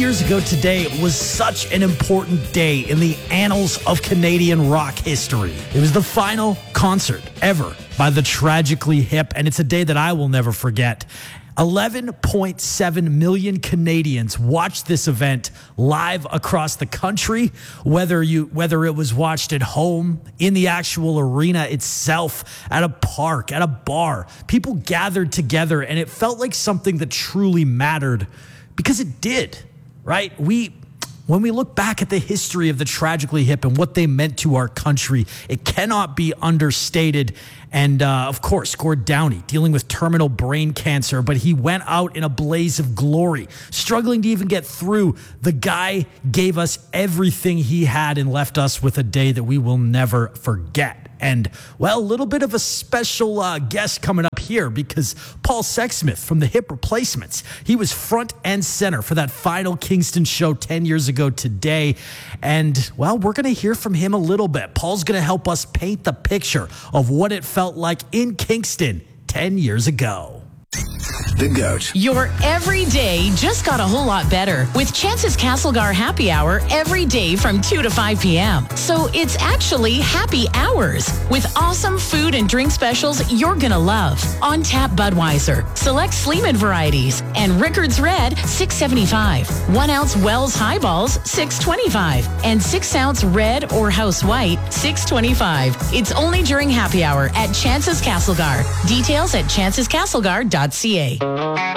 years ago today was such an important day in the annals of Canadian rock history. It was the final concert ever by the Tragically Hip, and it's a day that I will never forget. 11.7 million Canadians watched this event live across the country, whether it was watched at home, in the actual arena itself, at a park, at a bar. People gathered together, and it felt like something that truly mattered because it did, right? When we look back at the history of the Tragically Hip and what they meant to our country, it cannot be understated. And of course, Gord Downie dealing with terminal brain cancer, but he went out in a blaze of glory, struggling to even get through. The guy gave us everything he had and left us with a day that we will never forget. And, well, a little bit of a special guest coming up here because Paul Sexsmith from the Hip Replacements, he was front and center for that final Kingston show 10 years ago today. And, well, we're going to hear from him a little bit. Paul's going to help us paint the picture of what it felt like in Kingston 10 years ago. The GOAT. Your everyday just got a whole lot better with Chance's Castlegar Happy Hour every day from 2 to 5 p.m. So it's actually happy hours with awesome food and drink specials you're going to love. On tap Budweiser, select Sleeman varieties, and Rickards Red, $6.75. 1 ounce Wells Highballs, $6.25. And 6 ounce Red or House White, $6.25. It's only during happy hour at Chance's Castlegar. Details at chancescastlegar.ca.